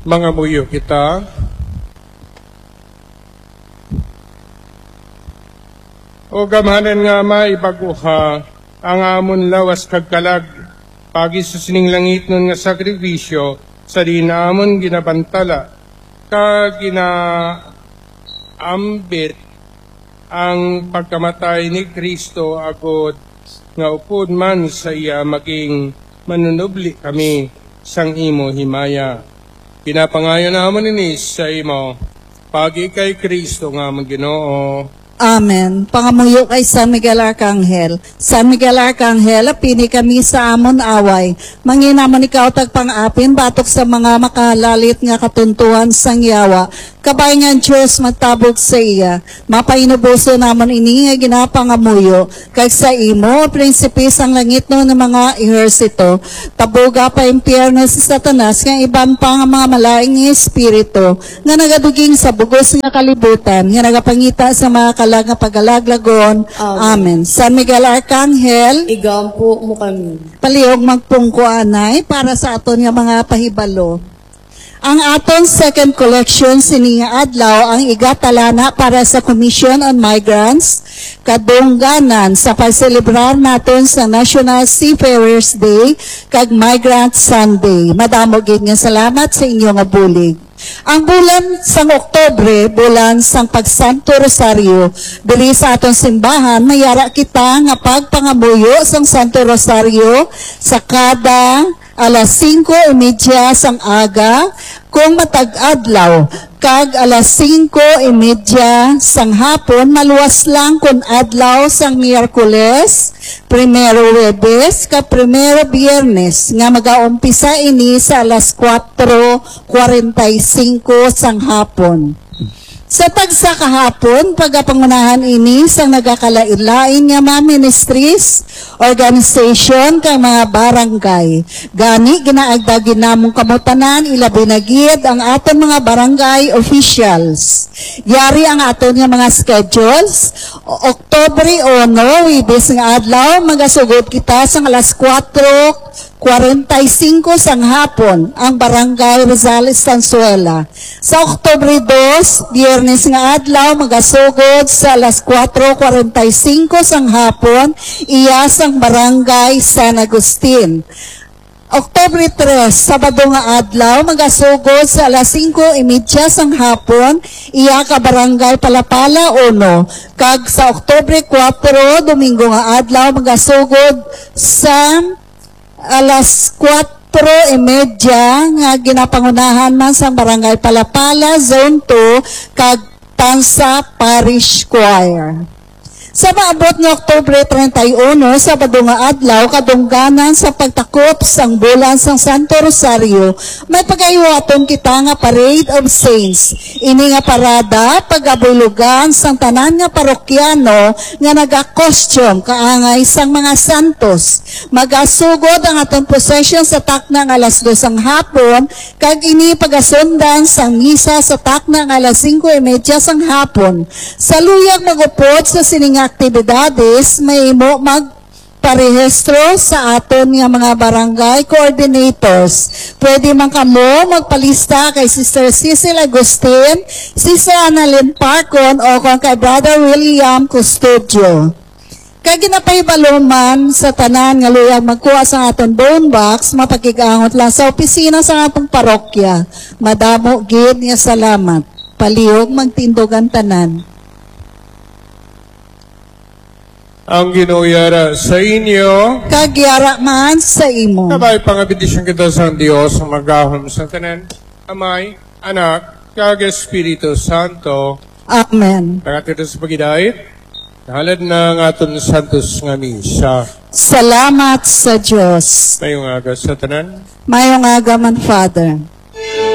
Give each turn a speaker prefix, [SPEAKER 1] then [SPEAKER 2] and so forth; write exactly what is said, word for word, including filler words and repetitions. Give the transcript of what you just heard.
[SPEAKER 1] Mga muyo kita, o gamhanan nga maibaguha ang amon lawas kagkalag pagi sa sining langit nun nga sakripisyo sa di na amon ginabantala ka ginaambit ang pagkamatay ni Kristo agod nga upod man sa iya maging manunubli kami sang imo himaya. Pinapangayon namon ini sa imo pagi kay Kristo nga among Ginoo.
[SPEAKER 2] Amen. Pangamuyo kay San Miguel Arcangel. San Miguel Arcangel, pini kami sa amon away. Manginamon ikaw tagpang-apin, batok sa mga makalalit nga katuntuan sang yawa. Kabay nga Diyos magtabog sa iya. Mapainubuso namon ini nga ginapangamuyo. Kag sa imo, prinsipe sang langit no ng mga ehersito. Tabuga pa impyerno si Satanas, nga iban pa nga mga malaing espiritu, nga nagaduging sa bugos nga kalibutan, nga nagapangita sa mga kalag nga pagalaglagon. Amen. San Miguel Arcangel,
[SPEAKER 3] igampo mo kami.
[SPEAKER 2] Palihog magpungko anay para sa aton nga mga pahibalo. Ang aton second collection sininga adlaw ang igatalana para sa Commission on Migrants kadungganan sa pagselebrar naton sa National Seafarers Day kag Migrant Sunday. Madamo gid nga salamat sa inyo nga bulig. Ang bulan sang Oktobre, bulan sang Pagsanto Rosario, diri sa aton simbahan, mayara kita nga pagpangamuyo sang Santo Rosario sa kada alas singko e media sang aga, kung matag-adlaw, kag alas singko e media sang hapon, maluwas lang kung adlaw sang Miyerkules, primero Webes, ka primero Biyernes, nga mag-aumpisa ini sa alas kwatro kwarenta y singko sang hapon. Sa tagsa kahapon, pagapangunahan ini sang nagakalain-lain nga mga ministries, organization, kang mga barangay. Gani, ginaagdagin namong kamutanan, ilabi na gid ang aton mga barangay officials. Yari ang aton nga mga schedules. Oktobre uno, Wibis nga adlaw, magasugod kita sang alas kwatro kwarenta y singko sang hapon ang barangay Rizal Estanzuela. Sa Oktobre dos, Biyernes nga adlaw, magasugod sa alas kwatro kwarenta y singko sang hapon, iya sang barangay San Agustin. Oktobre tres, Sabado nga adlaw, magasugod sa alas singko e media sang hapon, iya ka barangay Palapala uno. Kag sa Oktobre kwatro, Domingo nga adlaw, magasugod sa alas kwatro e media nga ginapangunahan man sa barangay Palapala, Zone two, kag Tansa Parish Choir. Sa maabot ng Oktubre treinta y uno, Sabado nga adlaw, kadungganan sa pagtakop sang bulan sang Santo Rosario, may pagayiwaton kita nga Parade of Saints. Ini nga parada, pagabulugan sang tanan nga parokyano nga naga-costume kaangay sang mga santos. Magasugod ang atong procession sa takna nga alas dos ang hapon, kag ini pagasundan sang misa sa takna nga alas singko e media sang hapon. Sa luyag magupod sa sininga aktibidades, may imo magparehistro sa aton nga mga barangay coordinators. Pwede man kamo magpalista kay Sister Cecil Agustin, Sister Annalyn Parcon, o kung kay Brother William Custodio. Kaya ginapahibalo man sa tanan nga luyag magkuha sa aton bone box, mapakigangot lang sa opisina sa atong parokya. Madamo gid nga salamat. Palihog magtindogan tanan.
[SPEAKER 1] Ang ginuyara sa inyo,
[SPEAKER 2] kagyara man sa imo.
[SPEAKER 1] Kabay pangabidisyon kita sa Diyos ang magahon sa tanan, Amay, Anak, kag Espiritu Santo.
[SPEAKER 2] Amen.
[SPEAKER 1] Pagkatito sa pagidait, nahalad na ng aton santos nga misa.
[SPEAKER 2] Salamat sa Diyos.
[SPEAKER 1] Mayong aga sa tanan.
[SPEAKER 2] Mayong aga man, Father.